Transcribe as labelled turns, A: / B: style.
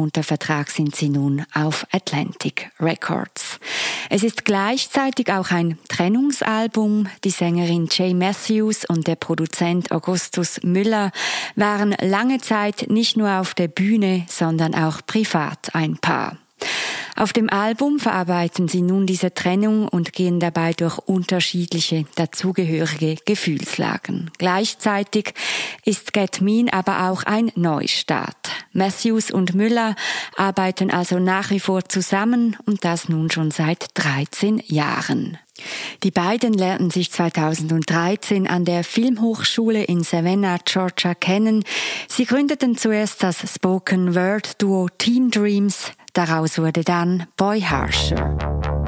A: Unter Vertrag sind sie nun auf Atlantic Records. Es ist gleichzeitig auch ein Trennungsalbum. Die Sängerin Jay Matthews und der Produzent Augustus Müller waren lange Zeit nicht nur auf der Bühne, sondern auch privat ein Paar. Auf dem Album verarbeiten sie nun diese Trennung und gehen dabei durch unterschiedliche dazugehörige Gefühlslagen. Gleichzeitig ist Get Mean aber auch ein Neustart. Matthews und Müller arbeiten also nach wie vor zusammen und das nun schon seit 13 Jahren. Die beiden lernten sich 2013 an der Filmhochschule in Savannah, Georgia kennen. Sie gründeten zuerst das Spoken Word Duo Team Dreams. Daraus wurde dann Boy Harsher.